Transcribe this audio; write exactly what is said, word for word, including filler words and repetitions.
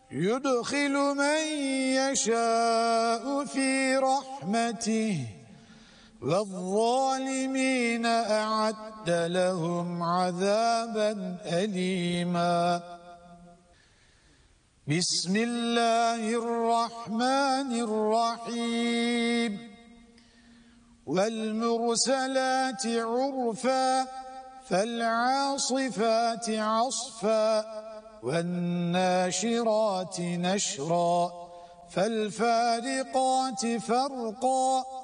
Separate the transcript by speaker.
Speaker 1: يدخل من يشاء في رحمته والظالمين أعد لهم عذابا أليما. بسم الله الرحمن الرحيم. والمرسلات عرفا فالعاصفات عصفا والناشرات نشرا فالفارقات فرقا